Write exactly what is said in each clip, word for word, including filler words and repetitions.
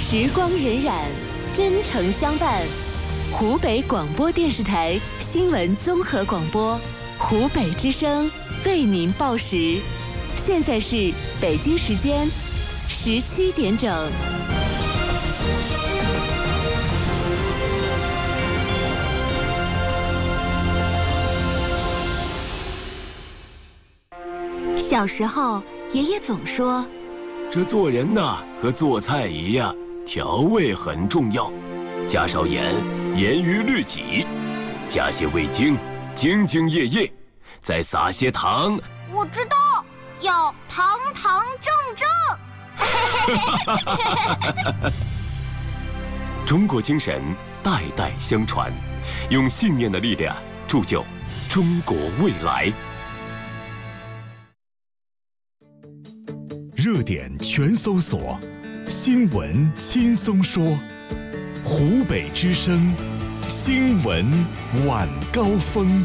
时光荏苒，真诚相伴。湖北广播电视台新闻综合广播，湖北之声为您报时。现在是北京时间十七点整。小时候，爷爷总说， 这做人呐，和做菜一样，调味很重要，加少盐，严于律己；加些味精，兢兢业业；再撒些糖。 我知道，要堂堂正正。 中国精神代代相传，用信念的力量铸就中国未来。 热点全搜索，新闻轻松说。湖北之声新闻晚高峰。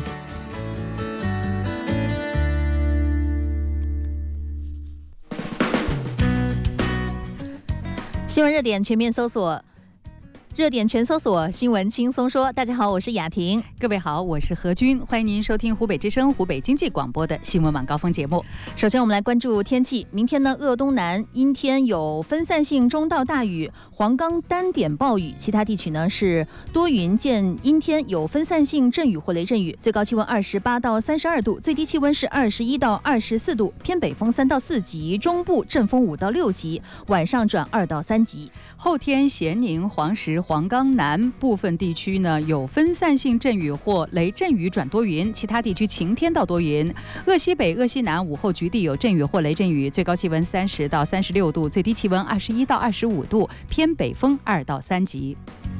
新闻热点全面搜索。热点全搜索，新闻轻松说。大家好，我是雅婷。 各位好，我是何军。欢迎您收听湖北之声、湖北经济广播的新闻晚高峰节目。 首先，我们来关注天气。明天呢，鄂东南阴天有分散性中到大雨，黄冈单点暴雨，其他地区呢是多云见阴天，有分散性阵雨或雷阵雨。最高气温二十八到三十二度，最低气温是二十一到二十四度，偏北风三到四级，中部阵风五到六级，晚上转二到三级。 后天咸宁、黄石、黄冈南部分地区呢有分散性阵雨或雷阵雨转多云，其他地区晴天到多云。鄂西北、鄂西南午后局地有阵雨或雷阵雨，最高气温三十到三十六度，最低气温二十一到二十五度，偏北风二到三级。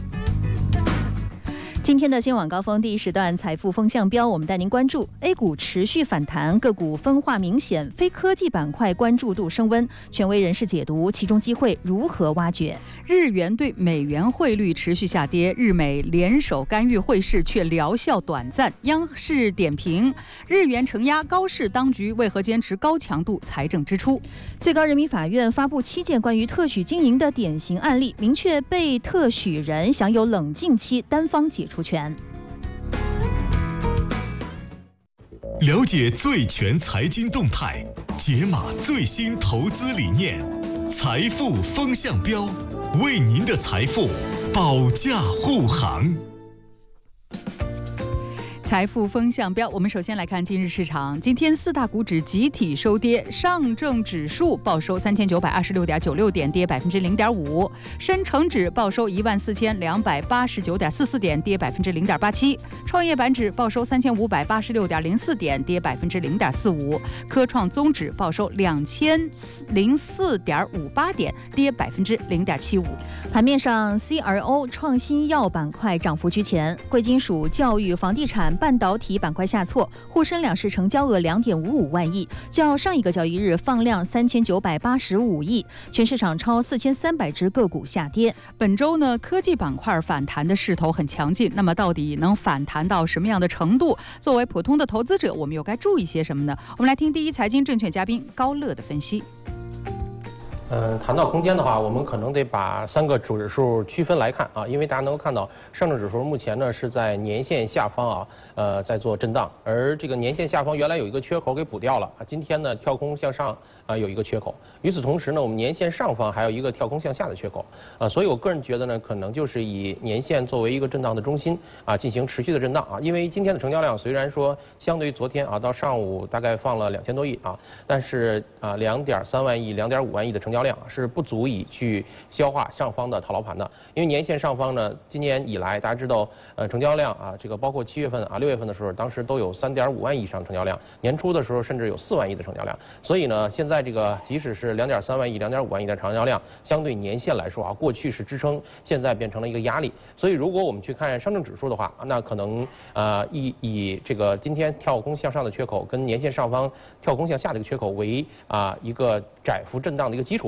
今天的新闻晚高峰第一时段财富风向标，我们带您关注 A 股持续反弹，个股分化明显，非科技板块关注度升温。权威人士解读其中机会如何挖掘？ 日元对美元汇率持续下跌，日美联手干预汇市却疗效短暂。央视点评：日元承压，高市当局为何坚持高强度财政支出？ 最高人民法院发布七件关于特许经营的典型案例，明确被特许人享有冷静期单方解除权。 了解最全财经动态，解码最新投资理念，财富风向标，为您的财富保驾护航。 财富风向标，我们首先来看今日市场。今天四大股指集体收跌，上证指数报收三千九百二十六点九六点，跌百分之零点五；深成指报收一万四千两百八十九点四四点，跌百分之零点八七；创业板指报收三千五百八十六点零四点，跌百分之零点四五；科创综指报收两千零四点五八点，跌百分之零点七五。 盘面上 ，C R O 创新药板块涨幅居前，贵金属、教育、房地产、半导体板块下挫，沪深两市成交额两点五五万亿，较上一个交易日放量三千九百八十五亿，全市场超四千三百只个股下跌。 本周呢，科技板块反弹的势头很强劲，那么到底能反弹到什么样的程度？作为普通的投资者，我们又该注意些什么呢？我们来听第一财经证券嘉宾高乐的分析。 嗯，谈到空间的话，我们可能得把三个指数区分来看啊，因为大家能够看到，上证指数目前呢是在年线下方啊，呃，在做震荡，而这个年线下方原来有一个缺口给补掉了啊，今天呢跳空向上啊有一个缺口，与此同时呢，我们年线上方还有一个跳空向下的缺口啊，所以我个人觉得呢，可能就是以年线作为一个震荡的中心啊，进行持续的震荡啊，因为今天的成交量虽然说相对于昨天啊到上午大概放了两千多亿啊，但是啊两点三万亿、两点五万亿的成交量。量是不足以去消化上方的套牢盘的，因为年线上方呢，今年以来大家知道，呃，成交量啊，这个包括七月份啊、六月份的时候，当时都有三点五万亿以上成交量，年初的时候甚至有四万亿的成交量，所以呢，现在这个即使是两点三万亿、两点五万亿的成交量，相对年线来说啊，过去是支撑，现在变成了一个压力，所以如果我们去看上证指数的话，那可能呃以以这个今天跳空向上的缺口跟年线上方跳空向下的一个缺口为啊、呃、一个窄幅震荡的一个基础。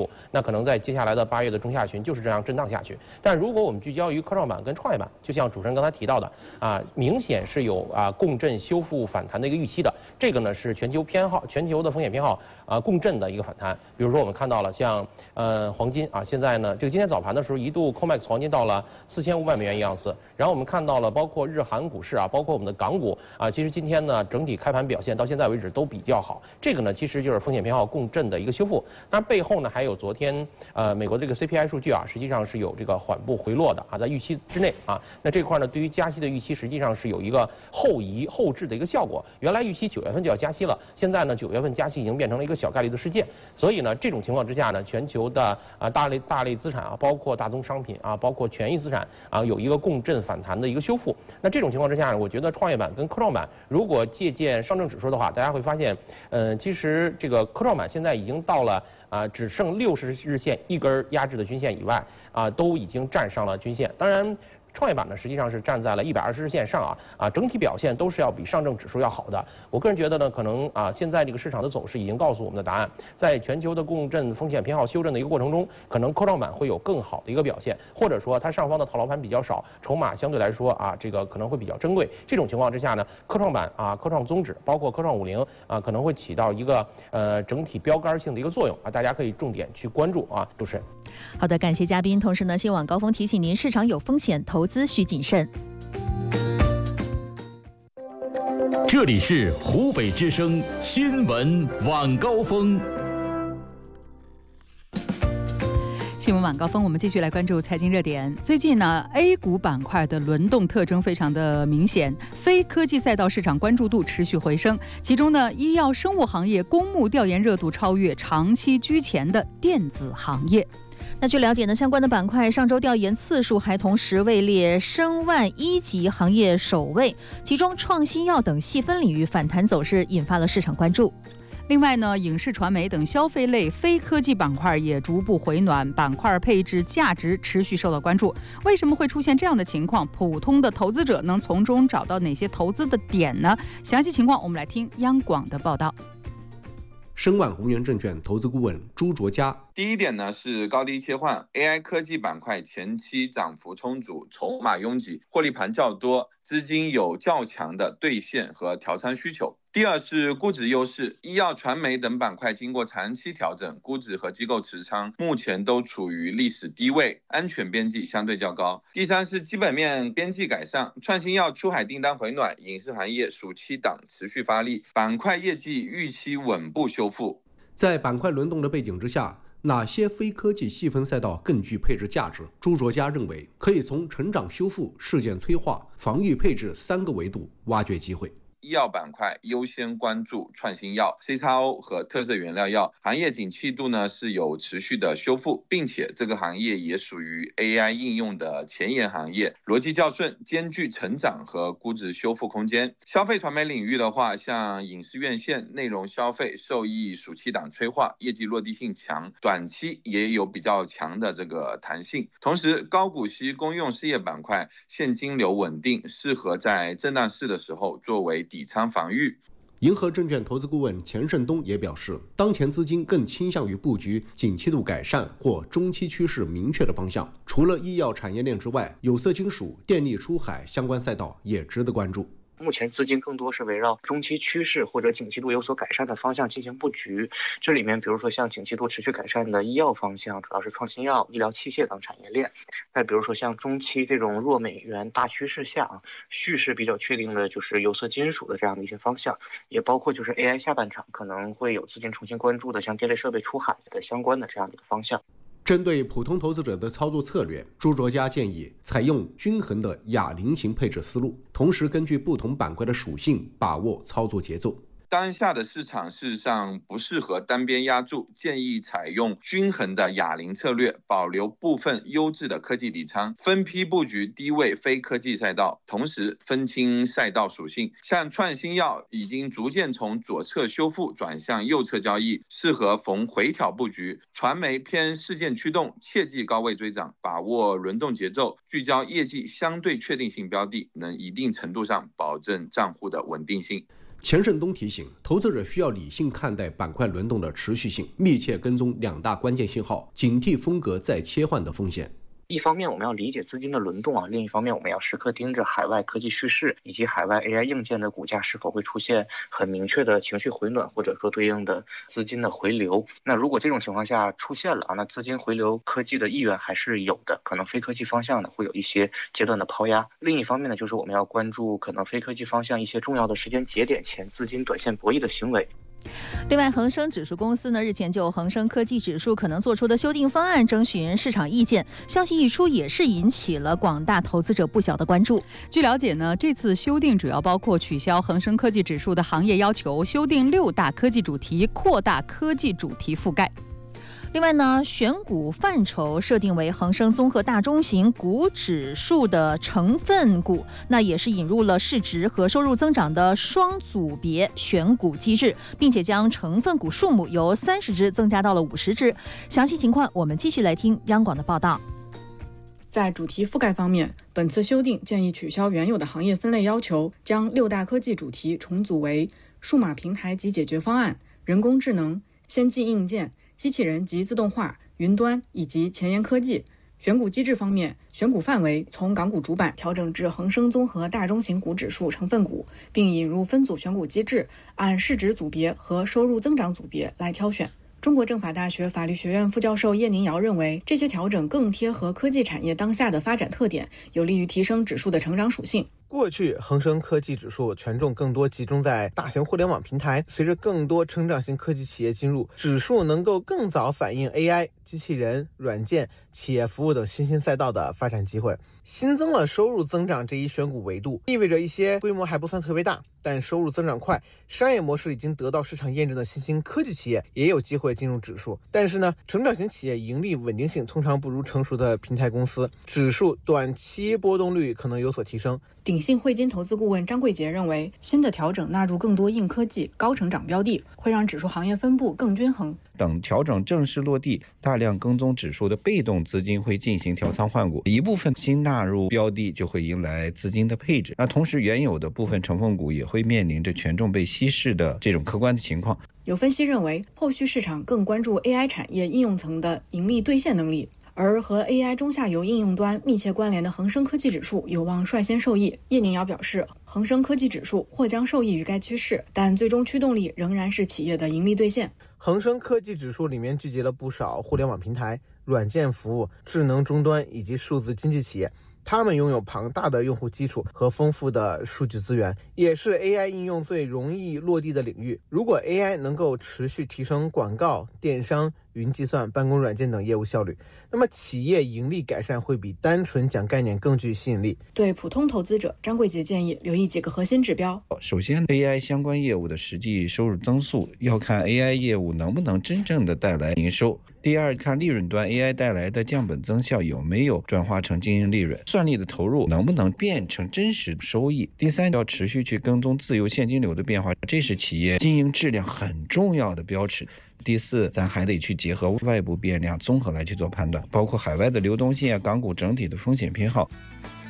复，那可能在接下来的八月的中下旬就是这样震荡下去。但如果我们聚焦于科创板跟创业板，就像主持人刚才提到的啊，明显是有啊共振修复反弹的一个预期的。这个呢是全球偏好，全球的风险偏好啊共振的一个反弹。比如说我们看到了像呃黄金啊，现在呢这个今天早盘的时候一度 C O M E X 黄金到了四千五百美元一盎司。然后我们看到了包括日韩股市啊，包括我们的港股啊，其实今天呢整体开盘表现到现在为止都比较好。这个呢其实就是风险偏好共振的一个修复。当然背后呢还有昨天呃美国这个 C P I 数据啊，实际上是有这个缓步回落的啊，在预期之内啊。那这块呢对于加息的预期实际上是有一个后移后置的一个效果。原来预期九月份就要加息了，现在呢九月份加息已经变成了一个小概率的事件。所以呢这种情况之下呢，全球的啊大类大类资产啊，包括大宗商品啊，包括权益资产啊，有一个共振反弹的一个修复。那这种情况之下呢，我觉得创业板跟科创板如果借鉴上证指数的话，大家会发现，嗯，其实这个科创板现在已经到了啊，只剩六十日线一根压制的均线以外啊，都已经站上了均线。当然。创业板呢，实际上是站在了一百二十日线上啊啊，整体表现都是要比上证指数要好的。我个人觉得呢，可能啊，现在这个市场的走势已经告诉我们的答案，在全球的共振风险偏好修正的一个过程中，可能科创板会有更好的一个表现，或者说它上方的套牢盘比较少，筹码相对来说啊，这个可能会比较珍贵。这种情况之下呢，科创板啊、科创综指，包括科创五零啊，可能会起到一个呃整体标杆性的一个作用啊，大家可以重点去关注啊。主持人， 好的，感谢嘉宾。同时呢，新闻晚高峰提醒您，市场有风险，投资需谨慎。 这里是湖北之声新闻晚高峰。 新闻晚高峰，我们继续来关注财经热点。最近呢 ，A 股板块的轮动特征非常的明显，非科技赛道市场关注度持续回升。其中呢，医药生物行业公募调研热度超越长期居前的电子行业。 那据了解呢，相关的板块上周调研次数还同时位列申万一级行业首位，其中创新药等细分领域反弹走势引发了市场关注。 另外呢，影视传媒等消费类非科技板块也逐步回暖，板块配置价值持续受到关注。为什么会出现这样的情况？普通的投资者能从中找到哪些投资的点呢？详细情况我们来听央广的报道。 申万宏源证券投资顾问朱卓佳。 第一点呢是高低切换 ，A I 科技板块前期涨幅充足，筹码拥挤，获利盘较多，资金有较强的兑现和调仓需求。第二是估值优势，医药传媒等板块经过长期调整，估值和机构持仓目前都处于历史低位，安全边际相对较高。第三是基本面边际改善，创新药出海订单回暖，影视行业暑期档持续发力，板块业绩预期稳步修复。 在板块轮动的背景之下，哪些非科技细分赛道更具配置价值？朱卓佳认为，可以从成长修复、事件催化、防御配置三个维度挖掘机会。 医药板块优先关注创新药、C X O 和特色原料药，行业景气度呢是有持续的修复，并且这个行业也属于 A I 应用的前沿行业，逻辑较顺，兼具成长和估值修复空间。消费传媒领域的话，像影视院线、内容消费受益暑期档催化，业绩落地性强，短期也有比较强的这个弹性。同时，高股息公用事业板块现金流稳定，适合在震荡市的时候作为底仓防御。 银河证券投资顾问钱胜东也表示，当前资金更倾向于布局景气度改善或中期趋势明确的方向。除了医药产业链之外，有色金属、电力出海相关赛道也值得关注。 目前资金更多是围绕中期趋势或者景气度有所改善的方向进行布局，这里面比如说像景气度持续改善的医药方向，主要是创新药、医疗器械等产业链；再比如说像中期这种弱美元大趋势下蓄势比较确定的就是有色金属的这样的一些方向，也包括就是 A I 下半场可能会有资金重新关注的像电力设备出海的相关的这样的一个方向。 针对普通投资者的操作策略，朱卓佳建议采用均衡的哑铃型配置思路，同时根据不同板块的属性把握操作节奏。 当下的市场事实上不适合单边压注，建议采用均衡的哑铃策略，保留部分优质的科技底仓，分批布局低位非科技赛道，同时分清赛道属性。像创新药已经逐渐从左侧修复转向右侧交易，适合逢回调布局。传媒偏事件驱动，切忌高位追涨，把握轮动节奏，聚焦业绩相对确定性标的，能一定程度上保证账户的稳定性。 钱盛东提醒，投资者需要理性看待板块轮动的持续性，密切跟踪两大关键信号，警惕风格再切换的风险。 一方面我们要理解资金的轮动啊，另一方面我们要时刻盯着海外科技趋势以及海外 A I 硬件的股价是否会出现很明确的情绪回暖，或者说对应的资金的回流。那如果这种情况下出现了啊，那资金回流科技的意愿还是有的，可能非科技方向呢会有一些阶段的抛压。另一方面呢，就是我们要关注可能非科技方向一些重要的时间节点前资金短线博弈的行为。 另外，恒生指数公司呢日前就恒生科技指数可能做出的修订方案征询市场意见，消息一出也是引起了广大投资者不小的关注。 据了解呢，这次修订主要包括取消恒生科技指数的行业要求，修订六大科技主题，扩大科技主题覆盖。另外呢，选股范畴设定为恒生综合大中型股指数的成分股，那也是引入了市值和收入增长的双组别选股机制，并且将成分股数目由三十只增加到了五十只。详细情况我们继续来听央广的报道。 在主题覆盖方面，本次修订建议取消原有的行业分类要求，将六大科技主题重组为数码平台及解决方案、人工智能、先进硬件、机器人及自动化、云端以及前沿科技。选股机制方面，选股范围从港股主板调整至恒生综合大中型股指数成分股，并引入分组选股机制，按市值组别和收入增长组别来挑选。中国政法大学法律学院副教授叶宁尧认为，这些调整更贴合科技产业当下的发展特点，有利于提升指数的成长属性。 过去恒生科技指数权重更多集中在大型互联网平台，随着更多成长型科技企业进入，指数能够更早反映 A I、机器人、软件、企业服务等新兴赛道的发展机会。新增了收入增长这一选股维度，意味着一些规模还不算特别大，但收入增长快、商业模式已经得到市场验证的新兴科技企业也有机会进入指数。但是呢，成长型企业盈利稳定性通常不如成熟的平台公司，指数短期波动率可能有所提升。 鼎信汇金投资顾问张桂杰认为，新的调整纳入更多硬科技、高成长标的，会让指数行业分布更均衡。 等调整正式落地，大量跟踪指数的被动资金会进行调仓换股，一部分新纳入标的就会迎来资金的配置。那同时，原有的部分成分股也会面临着权重被稀释的这种客观的情况。 有分析认为，后续市场更关注 A I 产业应用层的盈利兑现能力。而和 A I 中下游应用端密切关联的恒生科技指数有望率先受益。叶宁尧表示，恒生科技指数或将受益于该趋势，但最终驱动力仍然是企业的盈利兑现。 恒生科技指数里面聚集了不少互联网平台、软件服务、智能终端以及数字经济企业，他们拥有庞大的用户基础和丰富的数据资源，也是 A I 应用最容易落地的领域。如果 A I 能够持续提升广告、电商、云计算、办公软件等业务效率，那么企业盈利改善会比单纯讲概念更具吸引力。 对普通投资者，张桂杰建议留意几个核心指标。 首先 A I 相关业务的实际收入增速，要看 A I 业务能不能真正的带来营收。第二，看利润端 A I 带来的降本增效有没有转化成经营利润，算力的投入能不能变成真实收益。第三，要持续去跟踪自由现金流的变化，这是企业经营质量很重要的标尺。第四，咱还得去结合外部变量综合来去做判断，包括海外的流动性啊、港股整体的风险偏好。